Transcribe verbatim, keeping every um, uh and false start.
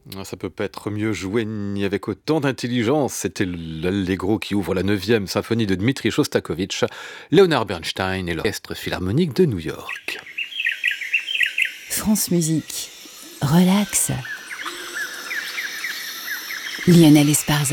Ah, ça peut pas être mieux joué ni avec autant d'intelligence. C'était l'Allegro qui ouvre la neuvième symphonie de Dmitri Shostakovich, Leonard Bernstein et l'Orchestre Philharmonique de New York. France Musique. Relax. Lionel Esparza.